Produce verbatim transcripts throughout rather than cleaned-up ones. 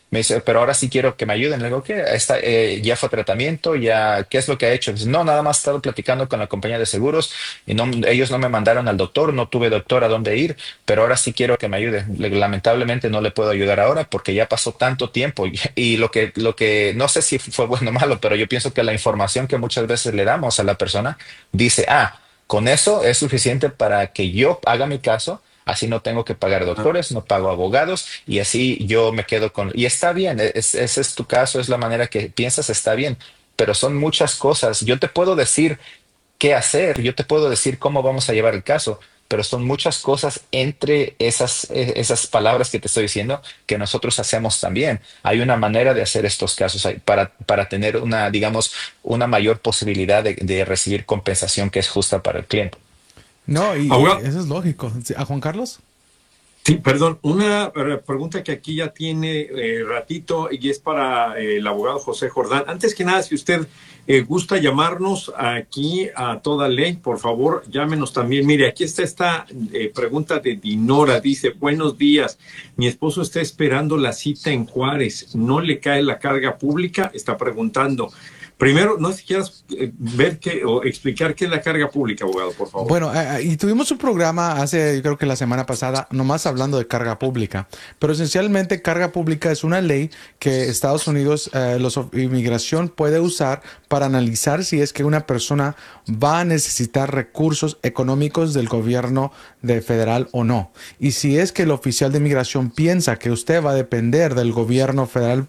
Me dice, pero ahora sí quiero que me ayuden. Le digo, ¿qué? Está, eh, ya fue tratamiento, ya, ¿qué es lo que ha hecho? Dice, no, nada más he estado platicando con la compañía de seguros y no, ellos no me mandaron al doctor, no tuve doctor a dónde ir, pero ahora sí quiero que me ayude. Le- Lamentablemente no le puedo ayudar ahora porque ya pasó tanto tiempo y, y lo que, lo que, no sé si fue bueno o malo, pero yo pienso que la información que muchas veces le damos a la persona dice, ah, con eso es suficiente para que yo haga mi caso. Así no tengo que pagar Ah, doctores, no pago abogados y así yo me quedo con... Y está bien, es- ese es tu caso, es la manera que piensas, está bien, pero son muchas cosas. Yo te puedo decir qué hacer, yo te puedo decir cómo vamos a llevar el caso, pero son muchas cosas entre esas, eh, esas palabras que te estoy diciendo que nosotros hacemos también. Hay una manera de hacer estos casos hay- para, para tener una, digamos, una mayor posibilidad de, de recibir compensación que es justa para el cliente. No, y, y abogado, eso es lógico. Sí, ¿a Juan Carlos? sí, perdón, una eh, pregunta que aquí ya tiene eh, ratito y es para eh, el abogado José Jordán. Antes que nada, si usted eh, gusta llamarnos aquí a toda ley, por favor, llámenos también. Mire, aquí está esta eh, pregunta de Dinora. Dice, buenos días, mi esposo está esperando la cita en Juárez. ¿No le cae la carga pública? Está preguntando. Primero, no sé si quieras eh, ver qué o explicar qué es la carga pública, abogado, por favor. Bueno, eh, eh, y tuvimos un programa hace, yo creo que la semana pasada, nomás hablando de carga pública, pero esencialmente carga pública es una ley que Estados Unidos, eh, los of- inmigración puede usar para analizar si es que una persona va a necesitar recursos económicos del gobierno de federal o no. Y si es que el oficial de inmigración piensa que usted va a depender del gobierno federal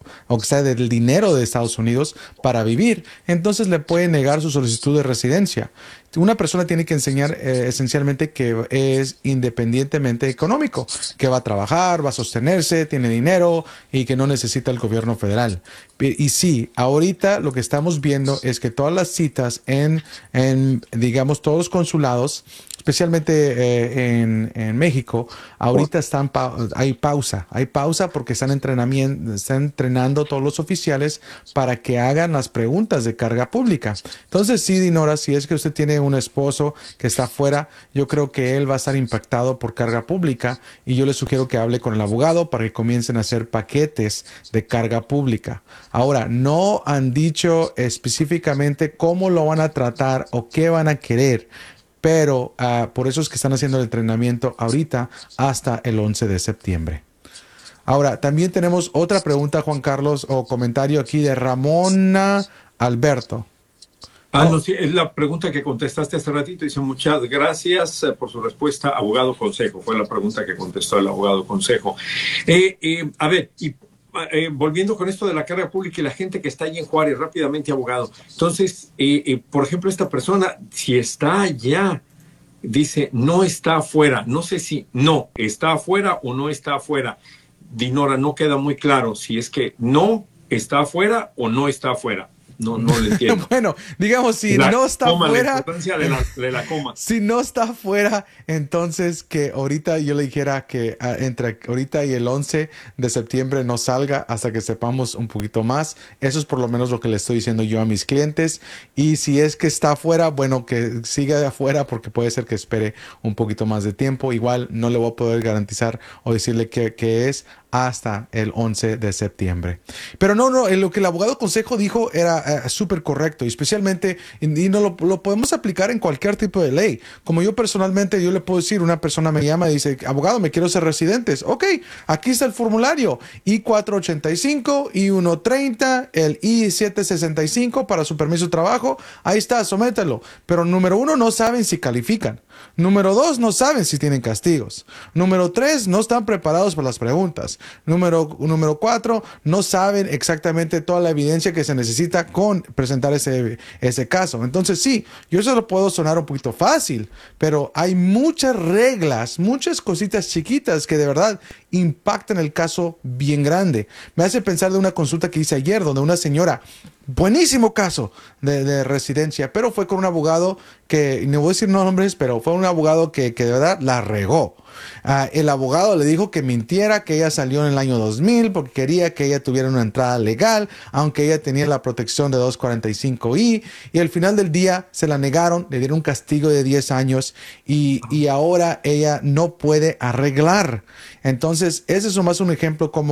o sea, del dinero de Estados Unidos para vivir, entonces le puede negar su solicitud de residencia. Una persona tiene que enseñar eh, esencialmente que es independientemente económico, que va a trabajar, va a sostenerse, tiene dinero y que no necesita el gobierno federal. Y, y sí, ahorita lo que estamos viendo es que todas las citas en, en digamos, todos los consulados, especialmente eh, en, en México, ahorita están pa hay pausa, hay pausa porque están, entrenamiento, están entrenando todos los oficiales para que hagan las preguntas de carga pública. Entonces, sí, Dinora, si es que usted tiene un esposo que está afuera, yo creo que él va a estar impactado por carga pública y yo le sugiero que hable con el abogado para que comiencen a hacer paquetes de carga pública. Ahora, no han dicho específicamente cómo lo van a tratar o qué van a querer, pero uh, por eso es que están haciendo el entrenamiento ahorita hasta el once de septiembre. Ahora, también tenemos otra pregunta, Juan Carlos, o comentario aquí de Ramona Alberto. Ah, no, Oh, sí, es la pregunta que contestaste hace ratito. Dice, muchas gracias eh, por su respuesta, abogado Consejo. Fue la pregunta que contestó el abogado Consejo. Eh, eh, a ver, y eh, volviendo con esto de la carga pública y la gente que está allí en Juárez, rápidamente, abogado. Entonces, eh, eh, por ejemplo, esta persona, si está allá, dice, no está afuera. No sé si no, está afuera o no está afuera. Dinora, no queda muy claro si es que no está afuera o no está afuera. No, no lo entiendo. bueno, digamos, Y si la no está coma, la fuera, importancia de la, de la coma. si no está fuera, entonces que ahorita yo le dijera que ah, entre ahorita y el once de septiembre no salga hasta que sepamos un poquito más. Eso es por lo menos lo que le estoy diciendo yo a mis clientes. Y si es que está afuera, bueno, que siga de afuera porque puede ser que espere un poquito más de tiempo. Igual no le voy a poder garantizar o decirle que, que es hasta el once de septiembre. Pero no, no, lo que el abogado Consejo dijo era uh, súper correcto y especialmente, y, y no lo, lo, podemos aplicar en cualquier tipo de ley. Como yo personalmente, yo le puedo decir, una persona me llama y dice, abogado, me quiero ser residentes. Ok, aquí está el formulario, I cuatrocientos ochenta y cinco, I ciento treinta, el I setecientos sesenta y cinco para su permiso de trabajo. Ahí está, somételo. Pero número uno, no saben si califican. Número dos, no saben si tienen castigos. Número tres, no están preparados para las preguntas. Número, número cuatro, no saben exactamente toda la evidencia que se necesita con presentar ese, ese caso. Entonces sí, yo se lo puedo sonar un poquito fácil, pero hay muchas reglas, muchas cositas chiquitas que de verdad impactan el caso bien grande. Me hace pensar de una consulta que hice ayer donde una señora, buenísimo caso de, de residencia, pero fue con un abogado que, no voy a decir nombres, pero fue un abogado que, que de verdad la regó. Uh, el abogado le dijo que mintiera, que ella salió en el año dos mil porque quería que ella tuviera una entrada legal, aunque ella tenía la protección de doscientos cuarenta y cinco I, y al final del día se la negaron, le dieron un castigo de diez años y, y ahora ella no puede arreglar. Entonces, ese es más un ejemplo como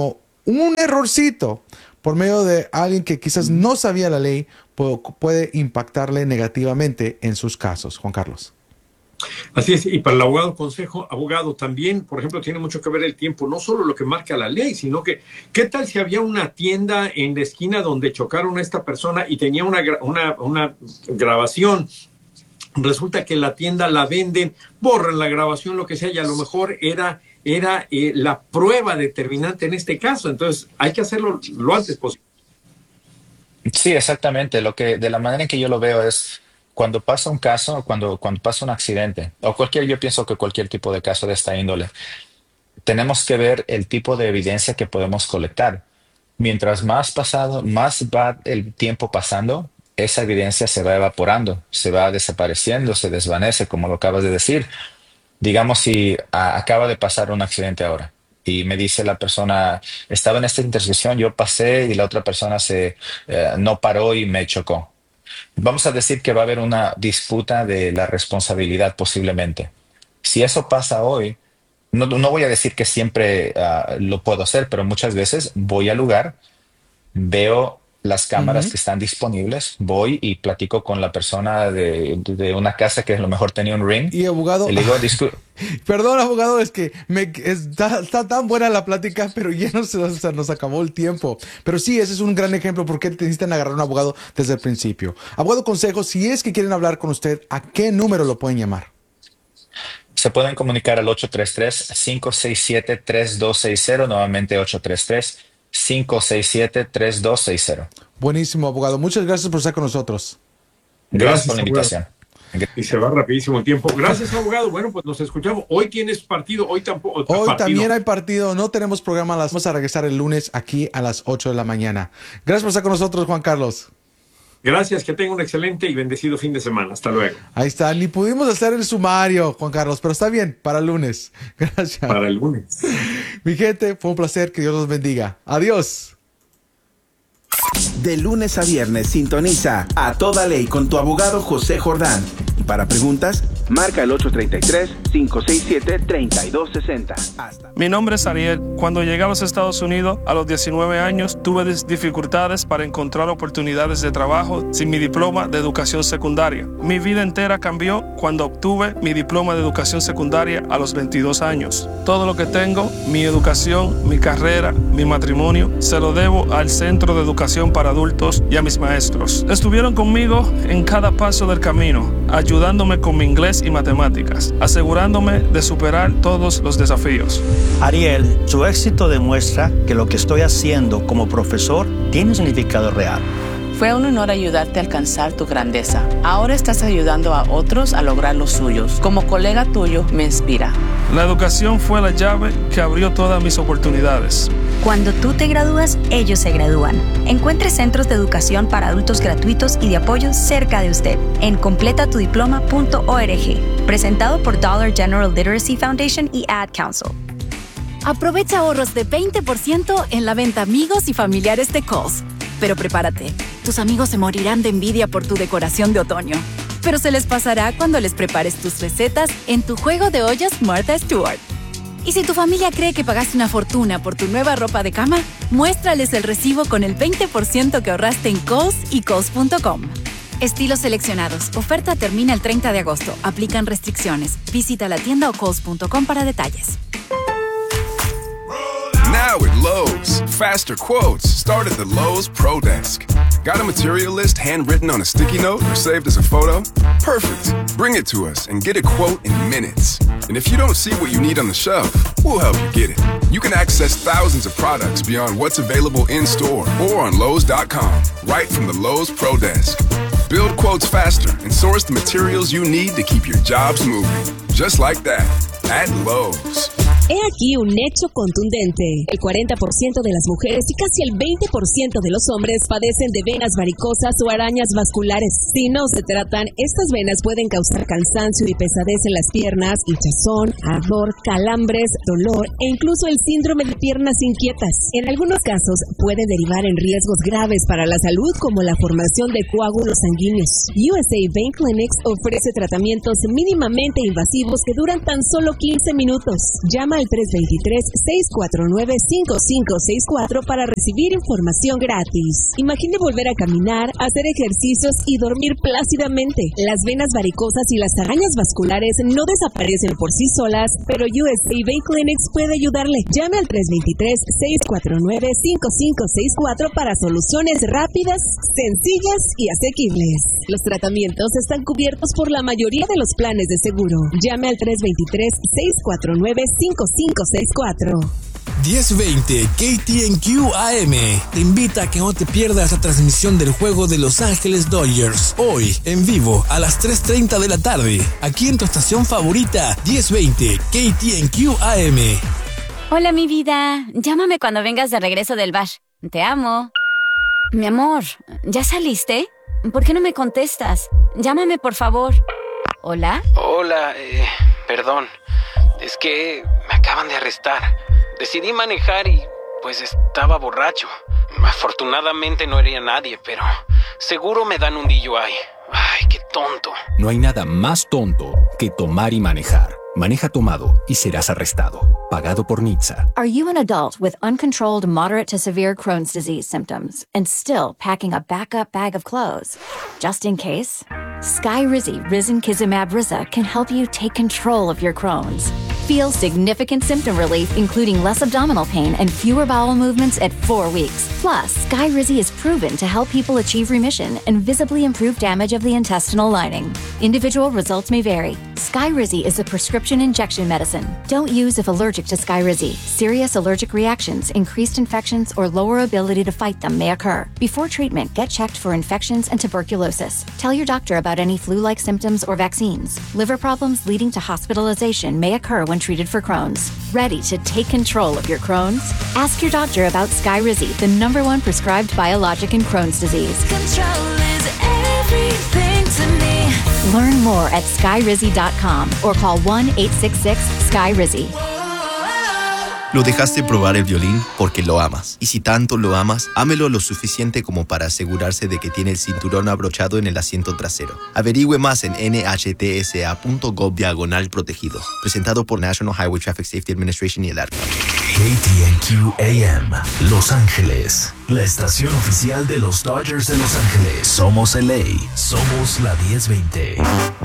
un errorcito por medio de alguien que quizás no sabía la ley puede, puede impactarle negativamente en sus casos. Juan Carlos. Así es, y para el abogado consejo, abogado también, por ejemplo, tiene mucho que ver el tiempo, no solo lo que marca la ley, sino que, ¿qué tal si había una tienda en la esquina donde chocaron a esta persona y tenía una, una, una grabación? Resulta que la tienda la venden, borran la grabación, lo que sea, y a lo mejor era, era eh, la prueba determinante en este caso. Entonces, hay que hacerlo lo antes posible. Sí, exactamente. Lo que, de la manera en que yo lo veo es cuando pasa un caso, cuando, cuando pasa un accidente, o cualquier, yo pienso que cualquier tipo de caso de esta índole, tenemos que ver el tipo de evidencia que podemos colectar. Mientras más pasado, más va el tiempo pasando, esa evidencia se va evaporando, se va desapareciendo, se desvanece, como lo acabas de decir. Digamos si a- acaba de pasar un accidente ahora y me dice la persona, estaba en esta intersección, yo pasé y la otra persona se eh, no paró y me chocó. Vamos a decir que va a haber una disputa de la responsabilidad posiblemente. Si eso pasa hoy, no, no voy a decir que siempre ah, lo puedo hacer, pero muchas veces voy al lugar, veo las cámaras Ujú. que están disponibles, voy y platico con la persona de, de una casa que a lo mejor tenía un ring Y abogado, y le digo, "Discul- perdón, abogado, es que me, está, está tan buena la plática, pero ya nos, o sea, nos acabó el tiempo. Pero sí, ese es un gran ejemplo porque necesitan agarrar a un abogado desde el principio. Abogado consejo, si es que quieren hablar con usted, ¿a qué número lo pueden llamar? se pueden comunicar al ocho tres tres, cinco seis siete, tres dos seis cero, nuevamente ocho tres tres, cinco seis siete, tres dos seis cero. Buenísimo, abogado. Muchas gracias por estar con nosotros. Gracias Gracias, por la abogado. invitación. Y se va rapidísimo el tiempo. Gracias, abogado. Bueno, pues nos escuchamos. Hoy tienes partido, hoy tampoco. Hoy partido. también hay partido, no tenemos programa, las vamos a regresar el lunes aquí a las ocho de la mañana. Gracias por estar con nosotros, Juan Carlos. Gracias, que tenga un excelente y bendecido fin de semana. Hasta luego. Ahí está, ni pudimos hacer el sumario, Juan Carlos, pero está bien, para el lunes. Gracias. Para el lunes. Mi gente, fue un placer, que Dios los bendiga. Adiós. De lunes a viernes sintoniza A Toda Ley con tu abogado José Jordán. Y para preguntas, marca el ocho tres tres, cinco seis siete, tres dos seis cero. Hasta. Mi nombre es Ariel. Cuando llegué a los Estados Unidos a los diecinueve años, tuve dis- dificultades para encontrar oportunidades de trabajo sin mi diploma de educación secundaria. Mi vida entera cambió cuando obtuve mi diploma de educación secundaria a los veintidós años. Todo lo que tengo, mi educación, mi carrera, mi matrimonio, se lo debo al Centro de Educación para Adultos y a mis maestros. Estuvieron conmigo en cada paso del camino, ayudándome con mi inglés y matemáticas, asegurándome de superar todos los desafíos. Ariel, su éxito demuestra que lo que estoy haciendo como profesor tiene un significado real. Fue un honor ayudarte a alcanzar tu grandeza. Ahora estás ayudando a otros a lograr los suyos. Como colega tuyo, me inspira. La educación fue la llave que abrió todas mis oportunidades. Cuando tú te gradúas, ellos se gradúan. Encuentre centros de educación para adultos gratuitos y de apoyo cerca de usted en completa tu diploma punto org. Presentado por Dollar General Literacy Foundation y Ad Council. Aprovecha ahorros de veinte por ciento en la venta amigos y familiares de Kohl's. Pero prepárate, tus amigos se morirán de envidia por tu decoración de otoño. Pero se les pasará cuando les prepares tus recetas en tu juego de ollas Martha Stewart. Y si tu familia cree que pagaste una fortuna por tu nueva ropa de cama, muéstrales el recibo con el veinte por ciento que ahorraste en Kohl's y Kohl's punto com. Estilos seleccionados. Oferta termina el treinta de agosto. Aplican restricciones. Visita la tienda o Kohl's punto com para detalles. Now at Lowe's, faster quotes start at the Lowe's Pro Desk. Got a material list handwritten on a sticky note or saved as a photo? Perfect. Bring it to us and get a quote in minutes. And if you don't see what you need on the shelf, we'll help you get it. You can access thousands of products beyond what's available in-store or on Lowe's dot com, right from the Lowe's Pro Desk. Build quotes faster and source the materials you need to keep your jobs moving. Just like that, at Lowe's. He aquí un hecho contundente. El cuarenta por ciento de las mujeres y casi el veinte por ciento de los hombres padecen de venas varicosas o arañas vasculares. Si no se tratan, estas venas pueden causar cansancio y pesadez en las piernas, hinchazón, ardor, calambres, dolor e incluso el síndrome de piernas inquietas. En algunos casos pueden derivar en riesgos graves para la salud como la formación de coágulos sanguíneos. U S A Vein Clinics ofrece tratamientos mínimamente invasivos que duran tan solo quince minutos. Llama Llama al tres dos tres, seis cuatro nueve, cinco cinco seis cuatro para recibir información gratis. Imagine volver a caminar, hacer ejercicios y dormir plácidamente. Las venas varicosas y las arañas vasculares no desaparecen por sí solas, pero U S A Vein Clinics puede ayudarle. Llame al tres dos tres, seis cuatro nueve, cinco cinco seis cuatro para soluciones rápidas, sencillas y asequibles. Los tratamientos están cubiertos por la mayoría de los planes de seguro. Llame al tres dos tres, seis cuatro nueve, cinco cinco seis cuatro. diez veinte K T N Q A M te invita a que no te pierdas la transmisión del juego de Los Ángeles Dodgers hoy en vivo a las tres treinta de la tarde aquí en tu estación favorita diez veinte K T N Q A M. Hola, mi vida. Llámame cuando vengas de regreso del bar. Te amo. Mi amor, ¿ya saliste? ¿Por qué no me contestas? Llámame, por favor. ¿Hola? Hola, eh, perdón. Es que me acaban de arrestar. Decidí manejar y, pues, estaba borracho. Afortunadamente no hería a nadie, pero seguro me dan un D U I. Ay, qué tonto. No hay nada más tonto que tomar y manejar. Maneja tomado y serás arrestado. Pagado por N H T S A. Are you an adult with uncontrolled moderate to severe Crohn's disease symptoms and still packing a backup bag of clothes? Just in case, Skyrizi Risankizumab Riza can help you take control of your Crohn's. Feel significant symptom relief, including less abdominal pain and fewer bowel movements at four weeks. Plus, Skyrizi is proven to help people achieve remission and visibly improve damage of the intestinal lining. Individual results may vary. Skyrizi is a prescription injection medicine. Don't use if allergic to Skyrizi. Serious allergic reactions, increased infections, or lower ability to fight them may occur. Before treatment, get checked for infections and tuberculosis. Tell your doctor about any flu-like symptoms or vaccines. Liver problems leading to hospitalization may occur when treated for Crohn's. Ready to take control of your Crohn's? Ask your doctor about Skyrizi, the number one prescribed biologic in Crohn's disease. Control is everything to me. Learn more at skyrizi dot com or call one eight six six, S K Y R I Z I. Lo dejaste probar el violín porque lo amas. Y si tanto lo amas, ámelo lo suficiente como para asegurarse de que tiene el cinturón abrochado en el asiento trasero. Averigüe más en N H T S A punto gov diagonal protegidos. Presentado por National Highway Traffic Safety Administration y el A R P A. K T N Q A M, Los Ángeles. La estación oficial de los Dodgers de Los Ángeles. Somos L A. Somos la diez veinte.